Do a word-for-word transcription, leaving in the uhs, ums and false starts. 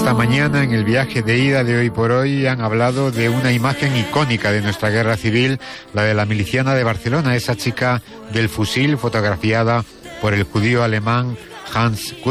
Esta mañana, en el viaje de ida de Hoy por Hoy, han hablado de una imagen icónica de nuestra guerra civil, la de la miliciana de Barcelona, esa chica del fusil fotografiada por el judío alemán Hans Gutmann.